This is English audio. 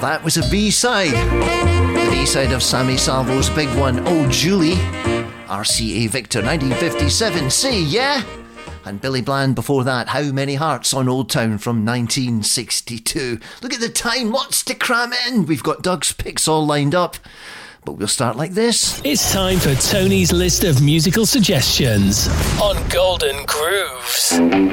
that was a B-side. The B-side of Sammy Salvo's big one, Oh Julie. RCA Victor 1957, Say Yeah. And Billy Bland before that, How Many Hearts on Old Town from 1962. Look at the time, lots to cram in. We've got Doug's picks all lined up. But we'll start like this. It's time for Tony's list of musical suggestions on Golden Grooves.